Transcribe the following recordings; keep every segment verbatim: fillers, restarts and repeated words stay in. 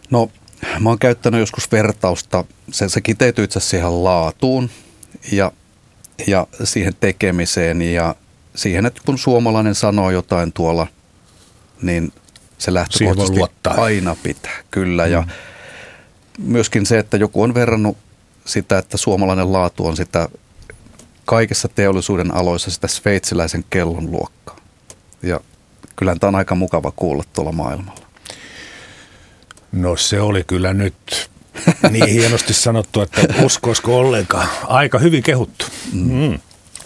No, mä oon käyttänyt joskus vertausta, se, se kiteytyy itse asiassa siihen laatuun ja, ja siihen tekemiseen ja siihen, että kun suomalainen sanoo jotain tuolla, niin se lähtökohtaisesti aina pitää, kyllä. Mm. Ja myöskin se, että joku on verrannut sitä, että suomalainen laatu on sitä kaikissa teollisuuden aloissa sitä sveitsiläisen kellon luokkaa. Ja kyllähän tämä on aika mukava kuulla tuolla maailmalla. No se oli kyllä nyt niin hienosti sanottu, että uskoisiko ollenkaan. Aika hyvin kehuttu. Mm.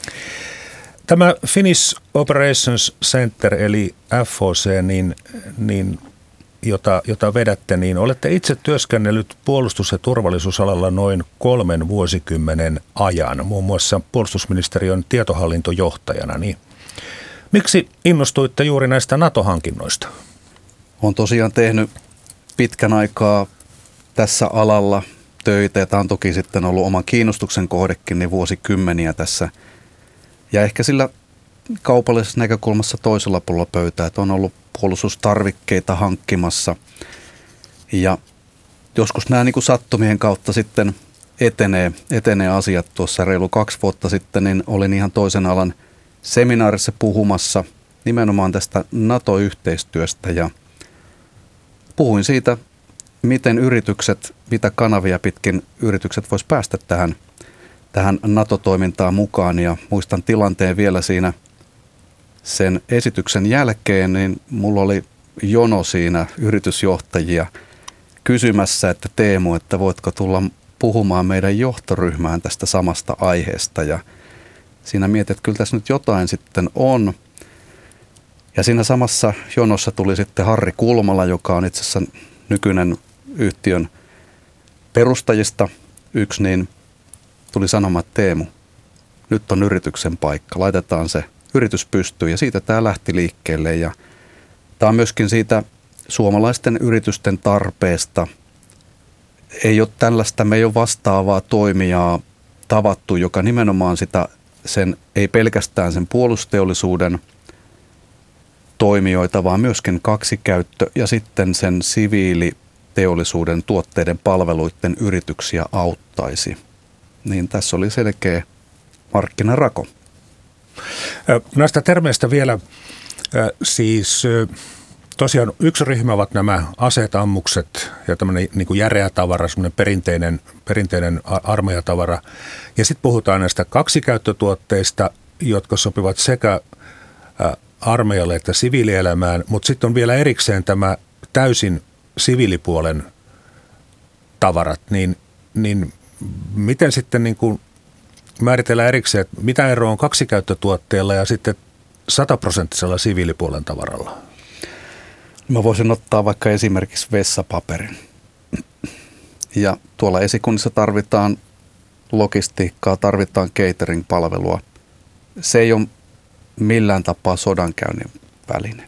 Tämä Finnish Operations Center eli F O C, niin, niin, jota, jota vedätte, niin olette itse työskennellyt puolustus- ja turvallisuusalalla noin kolmen vuosikymmenen ajan, muun muassa puolustusministeriön tietohallintojohtajana. Niin miksi innostuitte juuri näistä NATO-hankinnoista? Olen tosiaan tehnyt pitkän aikaa tässä alalla töitä ja tämä on toki sitten ollut oman kiinnostuksen kohdekin niin vuosikymmeniä tässä. Ja ehkä sillä kaupallisessa näkökulmassa toisella puolella pöytää, että on ollut puolustustarvikkeita hankkimassa. Ja joskus nämä niin kuin sattumien kautta sitten etenee, etenee asiat. Tuossa reilu kaksi vuotta sitten niin olin ihan toisen alan seminaarissa puhumassa nimenomaan tästä NATO-yhteistyöstä ja puhuin siitä, miten yritykset, mitä kanavia pitkin yritykset vois päästä tähän, tähän NATO-toimintaan mukaan. Ja muistan tilanteen vielä siinä sen esityksen jälkeen, niin mulla oli jono siinä yritysjohtajia kysymässä, että Teemu, että voitko tulla puhumaan meidän johtoryhmään tästä samasta aiheesta. Ja siinä mietit, että kyllä tässä nyt jotain sitten on. Ja siinä samassa jonossa tuli sitten Harri Kulmala, joka on itse asiassa nykyinen yhtiön perustajista yksi, niin tuli sanomaan, että Teemu, nyt on yrityksen paikka, laitetaan se yritys pystyyn ja siitä tämä lähti liikkeelle. Ja tämä on myöskin siitä suomalaisten yritysten tarpeesta. Ei ole tällaista, me ei ole vastaavaa toimijaa tavattu, joka nimenomaan sitä, sen, ei pelkästään sen puolustusteollisuuden toimijoita, vaan myöskin kaksikäyttö ja sitten sen siviiliteollisuuden tuotteiden palveluiden yrityksiä auttaisi. Niin tässä oli selkeä markkinarako. Näistä termeistä vielä siis tosiaan yksi ryhmä ovat nämä aseet, ammukset ja tämmöinen niin kuin järeä tavara, semmoinen perinteinen, perinteinen armeijatavara. Ja sitten puhutaan näistä kaksikäyttötuotteista, jotka sopivat sekä armeijalle että siviilielämään, mutta sitten on vielä erikseen tämä täysin siviilipuolen tavarat, niin, niin miten sitten niin kuin määritellään erikseen, että mitä eroa on kaksikäyttötuotteella ja sitten sataprosenttisella siviilipuolen tavaralla? Mä voisin ottaa vaikka esimerkiksi vessapaperin. Ja tuolla esikunnissa tarvitaan logistiikkaa, tarvitaan catering-palvelua. Se ei ole millään tapaa sodankäynnin väline.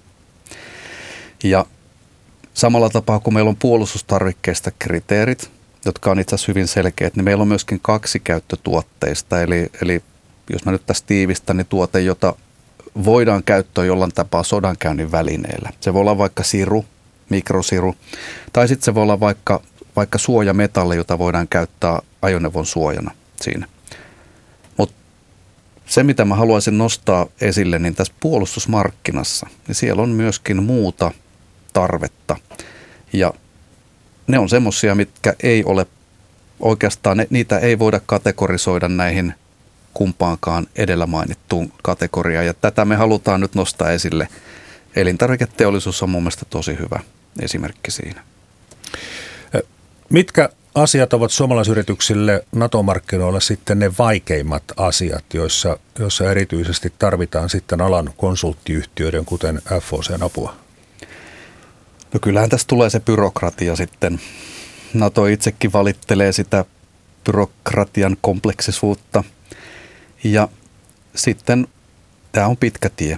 Ja samalla tapaa kuin meillä on puolustustarvikkeista kriteerit, jotka on itse asiassa hyvin selkeät, niin meillä on myöskin kaksikäyttötuotteista. Eli, eli jos mä nyt tässä tiivistän, niin tuote, jota voidaan käyttää jollain tapaa sodankäynnin välineellä. Se voi olla vaikka siru, mikrosiru, tai sitten se voi olla vaikka, vaikka suojametalli, jota voidaan käyttää ajoneuvon suojana siinä. Mutta se, mitä mä haluaisin nostaa esille, niin tässä puolustusmarkkinassa, niin siellä on myöskin muuta tarvetta. Ja ne on semmoisia, mitkä ei ole oikeastaan, ne, niitä ei voida kategorisoida näihin kumpaankaan edellä mainittuun kategoriaan. Ja tätä me halutaan nyt nostaa esille. Elintarviketeollisuus on mun mielestä tosi hyvä esimerkki siinä. Mitkä asiat ovat suomalaisyrityksille NATO-markkinoilla sitten ne vaikeimmat asiat, joissa, joissa erityisesti tarvitaan sitten alan konsulttiyhtiöiden, kuten F O C:n apua? No kyllähän tässä tulee se byrokratia sitten. NATO itsekin valittelee sitä byrokratian kompleksisuutta. Ja sitten tämä on pitkä tie.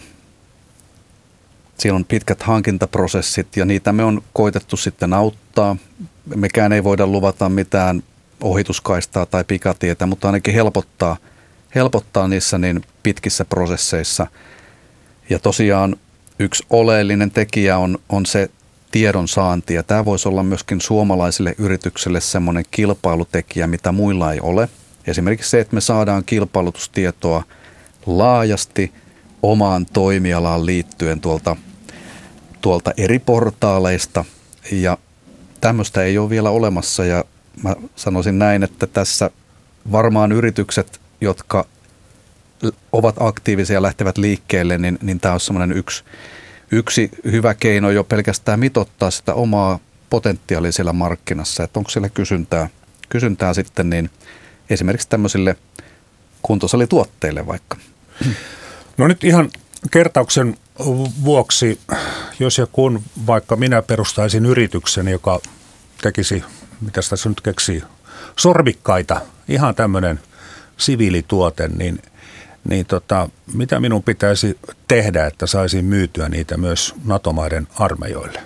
Siellä on pitkät hankintaprosessit ja niitä me on koitettu sitten auttaa. Mekään ei voida luvata mitään ohituskaistaa tai pikatietä, mutta ainakin helpottaa, helpottaa niissä niin pitkissä prosesseissa. Ja tosiaan yksi oleellinen tekijä on, on se tiedon saanti. Ja tämä voisi olla myöskin suomalaisille yrityksille semmoinen kilpailutekijä, mitä muilla ei ole. Esimerkiksi se, että me saadaan kilpailutustietoa laajasti omaan toimialaan liittyen tuolta, tuolta eri portaaleista. Ja tämmöistä ei ole vielä olemassa ja mä sanoisin näin, että tässä varmaan yritykset, jotka ovat aktiivisia ja lähtevät liikkeelle, niin, niin tämä on semmoinen yksi, yksi hyvä keino jo pelkästään mitottaa sitä omaa potentiaalia siellä markkinassa, että onko siellä kysyntää, kysyntää sitten niin esimerkiksi tämmöisille kuntosalituotteille vaikka. No nyt ihan kertauksen vuoksi, jos ja kun vaikka minä perustaisin yrityksen, joka tekisi, mitä tässä nyt keksii, sormikkaita, ihan tämmöinen siviilituote, niin, niin tota, mitä minun pitäisi tehdä, että saisin myytyä niitä myös NATO-maiden armeijoille?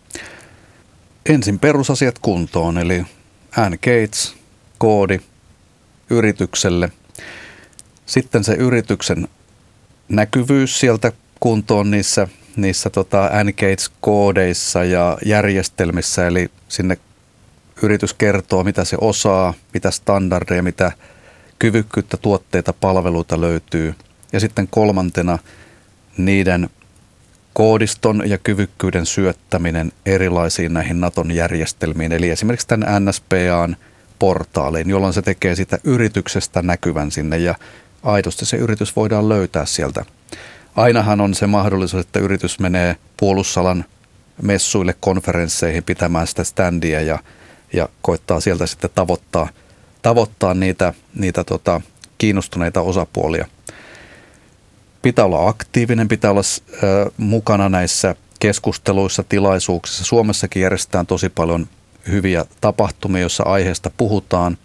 Ensin perusasiat kuntoon, eli N-Gates, koodi yritykselle. Sitten se yrityksen näkyvyys sieltä kuntoon niissä, niissä tota N-Gates-koodeissa ja järjestelmissä, eli sinne yritys kertoo, mitä se osaa, mitä standardeja, mitä kyvykkyyttä, tuotteita, palveluita löytyy. Ja sitten kolmantena niiden koodiston ja kyvykkyyden syöttäminen erilaisiin näihin Naton järjestelmiin, eli esimerkiksi tämän N S P A:n portaaliin, jolloin se tekee sitä yrityksestä näkyvän sinne ja aidosti se yritys voidaan löytää sieltä. Ainahan on se mahdollisuus, että yritys menee puolustusalan messuille, konferensseihin pitämään sitä standia ja, ja koittaa sieltä sitten tavoittaa, tavoittaa niitä, niitä tota, kiinnostuneita osapuolia. Pitää olla aktiivinen, pitää olla ö, mukana näissä keskusteluissa, tilaisuuksissa. Suomessakin järjestetään tosi paljon hyviä tapahtumia, joissa aiheesta puhutaan.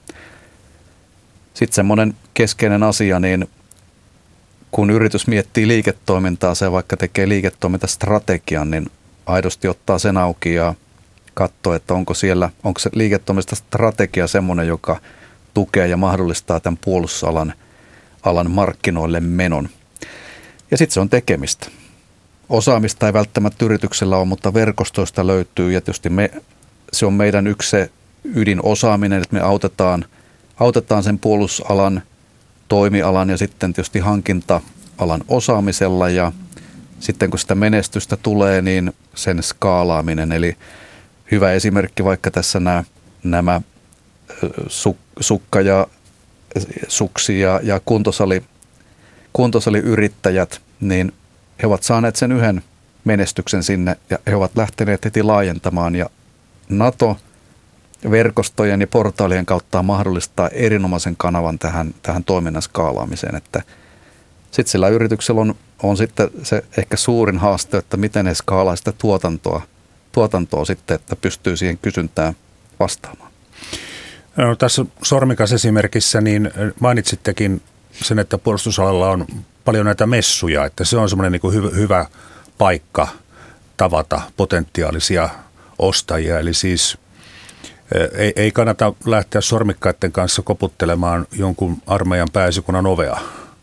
Sitten semmoinen keskeinen asia, niin kun yritys miettii liiketoimintaa, se vaikka tekee liiketoimintastrategian, niin aidosti ottaa sen auki ja katsoo, että onko siellä, onko se liiketoimintastrategia semmoinen, joka tukee ja mahdollistaa tämän puolustusalan alan markkinoille menon. Ja sitten se on tekemistä. Osaamista ei välttämättä yrityksellä ole, mutta verkostoista löytyy ja tietysti me, se on meidän yksi se ydinosaaminen, että me autetaan, autetaan sen puolustusalan, toimialan ja sitten tietysti hankinta-alan osaamisella ja sitten kun sitä menestystä tulee, niin sen skaalaaminen. Eli hyvä esimerkki vaikka tässä nämä, nämä su, sukka- ja suksi- ja, ja kuntosali, kuntosaliyrittäjät, niin he ovat saaneet sen yhden menestyksen sinne ja he ovat lähteneet heti laajentamaan ja NATO verkostojen ja portaalien kautta mahdollistaa erinomaisen kanavan tähän, tähän toiminnan skaalaamiseen. Että sitten sillä yrityksellä on, on sitten se ehkä suurin haaste, että miten he skaalaa sitä tuotantoa, tuotantoa sitten, että pystyy siihen kysyntään vastaamaan. No, tässä sormikas esimerkissä niin mainitsittekin sen, että puolustusalalla on paljon näitä messuja, että se on semmoinen niin kuin hyvä, hyvä paikka tavata potentiaalisia ostajia, eli siis Ei, ei kannata lähteä sormikkaiden kanssa koputtelemaan jonkun armeijan pääesikunnan ovea.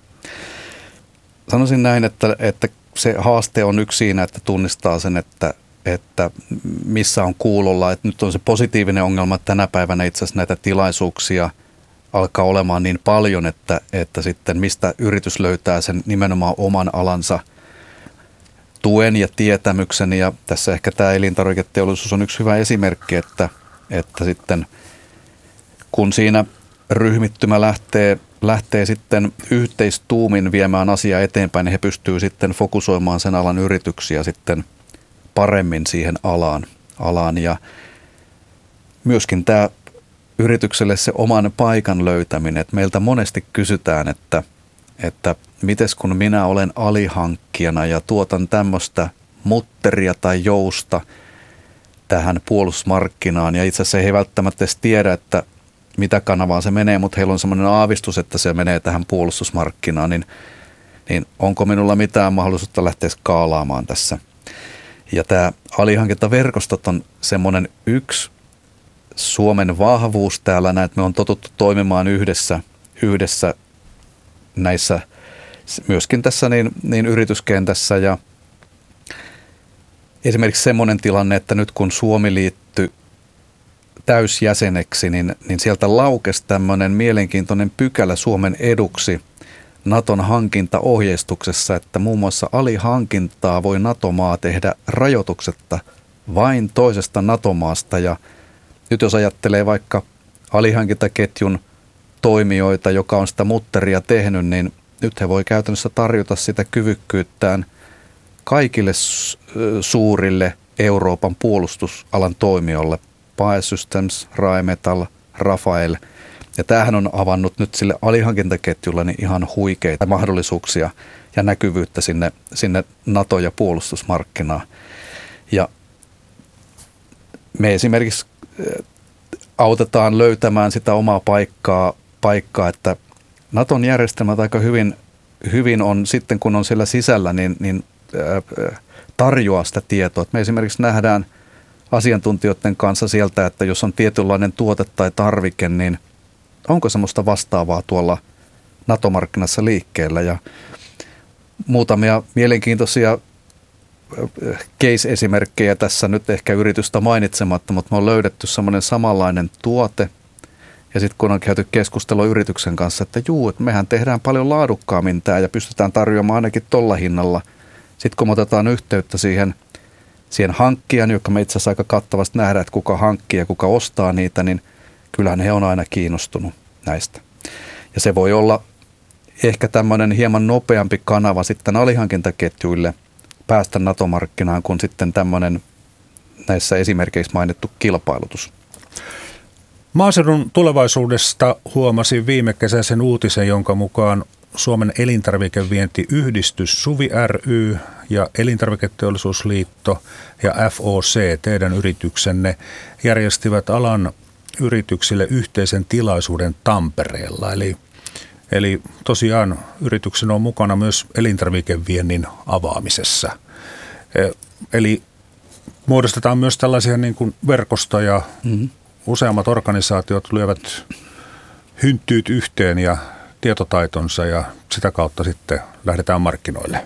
Sanoisin näin, että, että se haaste on yksi siinä, että tunnistaa sen, että, että missä on kuulolla. Että nyt on se positiivinen ongelma, että tänä päivänä itse asiassa näitä tilaisuuksia alkaa olemaan niin paljon, että, että sitten mistä yritys löytää sen nimenomaan oman alansa tuen ja tietämyksen. Ja tässä ehkä tämä elintarviketeollisuus on yksi hyvä esimerkki, että että sitten kun siinä ryhmittymä lähtee, lähtee sitten yhteistuumin viemään asiaa eteenpäin, niin he pystyvät sitten fokusoimaan sen alan yrityksiä sitten paremmin siihen alaan. alaan. Ja myöskin tämä yritykselle se oman paikan löytäminen, että meiltä monesti kysytään, että, että mites kun minä olen alihankkijana ja tuotan tämmöistä mutteria tai jousta tähän puolustusmarkkinaan ja itse asiassa he ei välttämättä edes tiedä, että mitä kanavaa se menee, mutta heillä on semmoinen aavistus, että se menee tähän puolustusmarkkinaan, niin, niin onko minulla mitään mahdollisuutta lähteä skaalaamaan tässä. Ja tämä alihankintaverkostot on semmoinen yksi Suomen vahvuus täällä, että me on totuttu toimimaan yhdessä, yhdessä näissä, myöskin tässä niin, niin yrityskentässä ja esimerkiksi semmoinen tilanne, että nyt kun Suomi liittyi täysjäseneksi, niin, niin sieltä laukesi tämmöinen mielenkiintoinen pykälä Suomen eduksi Naton hankintaohjeistuksessa, että muun muassa alihankintaa voi NATO-maa tehdä rajoituksetta vain toisesta NATO-maasta. Ja nyt jos ajattelee vaikka alihankintaketjun toimijoita, joka on sitä mutteria tehnyt, niin nyt he voi käytännössä tarjota sitä kyvykkyyttään kaikille suurille Euroopan puolustusalan toimijoille, Pae Systems, Rheinmetall, Rafael. Ja tämähän on avannut nyt sille alihankintaketjulle niin ihan huikeita mahdollisuuksia ja näkyvyyttä sinne, sinne NATO- ja puolustusmarkkinaan. Ja me esimerkiksi autetaan löytämään sitä omaa paikkaa, paikkaa että Naton järjestelmät aika hyvin, hyvin on sitten, kun on siellä sisällä, niin, niin äh, tarjoaa sitä tietoa. Me esimerkiksi nähdään asiantuntijoiden kanssa sieltä, että jos on tietynlainen tuote tai tarvike, niin onko semmoista vastaavaa tuolla NATO-markkinassa liikkeellä. Ja muutamia mielenkiintoisia case-esimerkkejä tässä nyt ehkä yritystä mainitsematta, mutta me on löydetty semmoinen samanlainen tuote. Ja sitten kun on käyty keskustelua yrityksen kanssa, että juu, että mehän tehdään paljon laadukkaammin tämä ja pystytään tarjoamaan ainakin tolla hinnalla. Sitten kun me otetaan yhteyttä siihen, siihen hankkijan, joka me itse asiassa aika kattavasti nähdään, että kuka hankkii ja kuka ostaa niitä, niin kyllähän he on aina kiinnostunut näistä. Ja se voi olla ehkä tämmöinen hieman nopeampi kanava sitten alihankintaketjuille päästä NATO-markkinaan kuin sitten tämmöinen näissä esimerkkeissä mainittu kilpailutus. Maaseudun tulevaisuudesta huomasin viime kesäisen uutisen, jonka mukaan Suomen elintarvikevientiyhdistys SUVI ry ja Elintarviketeollisuusliitto ja F O C, teidän yrityksenne, järjestivät alan yrityksille yhteisen tilaisuuden Tampereella. Eli, eli tosiaan yrityksen on mukana myös elintarvikeviennin avaamisessa. Eli muodostetaan myös tällaisia niin kuin verkostoja. Mm-hmm. Useammat organisaatiot lyövät hynttyyt yhteen ja tietotaitonsa ja sitä kautta sitten lähdetään markkinoille.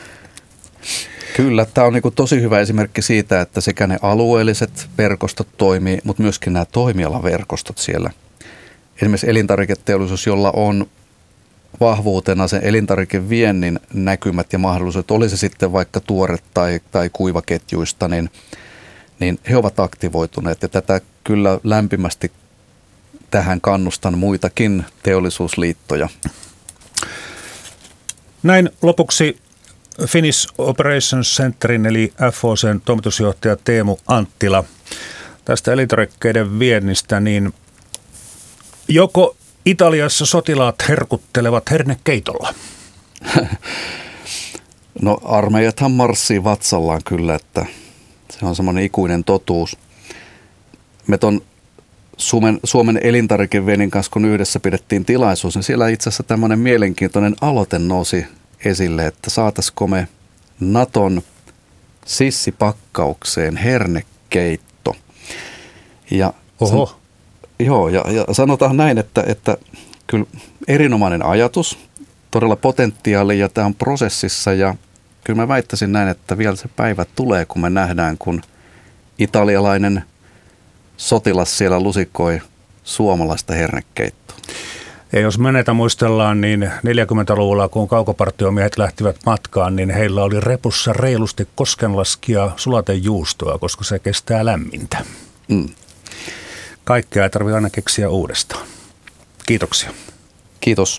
Kyllä, tämä on niin kuin tosi hyvä esimerkki siitä, että sekä ne alueelliset verkostot toimii, mutta myöskin nämä toimialaverkostot siellä. Esimerkiksi elintarviketeollisuus, jolla on vahvuutena sen elintarvikeviennin näkymät ja mahdollisuudet, oli se sitten vaikka tuore tai, tai kuivaketjuista, niin, niin he ovat aktivoituneet ja tätä kyllä lämpimästi tähän kannustan muitakin teollisuusliittoja. Näin lopuksi Finnish Operations Centerin eli F O C:n toimitusjohtaja Teemu Anttila tästä elintarvikkeiden viennistä, niin joko Italiassa sotilaat herkuttelevat hernekeitolla? No armeijathan marssii vatsallaan kyllä, että se on semmoinen ikuinen totuus. Me ton Suomen, Suomen elintarvikeviennin kanssa, kun yhdessä pidettiin tilaisuus, niin siellä itse asiassa tämmöinen mielenkiintoinen aloite nousi esille, että saataisiko me Naton sissipakkaukseen hernekeitto. Ja Oho. San, joo, ja, ja sanotaan näin, että, että kyllä erinomainen ajatus, todella potentiaali ja tämä on prosessissa ja kyllä mä väittäisin näin, että vielä se päivä tulee, kun me nähdään, kun italialainen sotilas siellä lusikoi suomalaista hernekeittoa. Ja jos menetä muistellaan, niin neljäkymmentäluvulla, kun kaukopartiomiehet lähtivät matkaan, niin heillä oli repussa reilusti koskenlaskia sulatejuustoa, koska se kestää lämmintä. Mm. Kaikkea ei tarvitse aina keksiä uudestaan. Kiitoksia. Kiitos.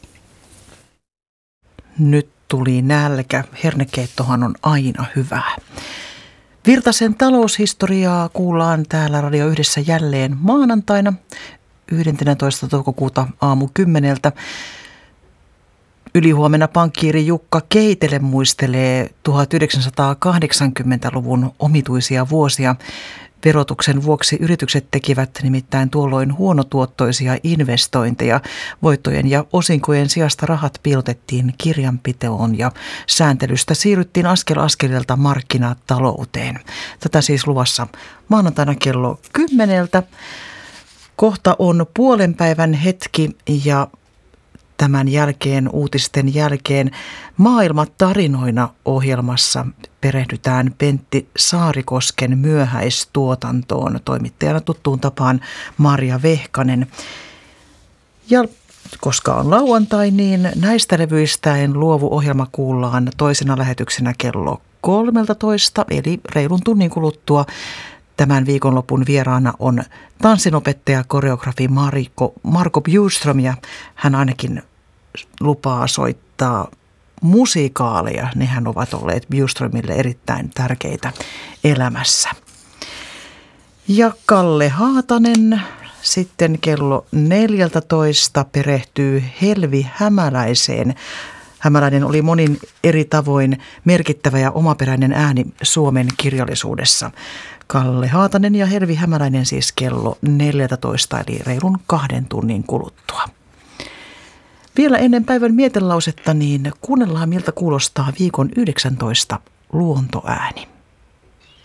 Nyt tuli nälkä. Hernekeittohan on aina hyvää. Virtasen taloushistoriaa kuullaan täällä Radio Yhdessä jälleen maanantaina yhdestoista toukokuuta aamu kymmeneltä. Ylihuomenna pankkiiri Jukka Keitele muistelee tuhatyhdeksänsataakahdeksankymmentäluvun omituisia vuosia. Verotuksen vuoksi yritykset tekivät nimittäin tuolloin huonotuottoisia investointeja. Voittojen ja osinkojen sijasta rahat piilotettiin kirjanpitoon ja sääntelystä siirryttiin askel askeleelta markkinatalouteen. Tätä siis luvassa maanantaina kello kymmeneltä. Kohta on puolen päivän hetki ja Tämän jälkeen, uutisten jälkeen, Maailmatarinoina ohjelmassa perehdytään Pentti Saarikosken myöhäistuotantoon. Toimittajana tuttuun tapaan Marja Vehkanen. Ja koska on lauantai, niin näistä levyistä En luovu -ohjelma kuullaan toisena lähetyksenä kello kolmetoista, eli reilun tunnin kuluttua. Tämän viikonlopun vieraana on tanssinopettaja, koreografi Mariko, Marko Bjurström, ja hän ainakin lupaa soittaa musikaaleja. Nehän ovat olleet Bjurströmille erittäin tärkeitä elämässä. Ja Kalle Haatanen sitten kello neljätoista perehtyy Helvi Hämäläiseen. Hämäläinen oli monin eri tavoin merkittävä ja omaperäinen ääni Suomen kirjallisuudessa. Kalle Haatanen ja Helvi Hämäläinen siis kello neljätoista, eli reilun kahden tunnin kuluttua. Vielä ennen päivän mietelausetta niin kuunnellaan, miltä kuulostaa viikon yhdeksäntoista luontoääni.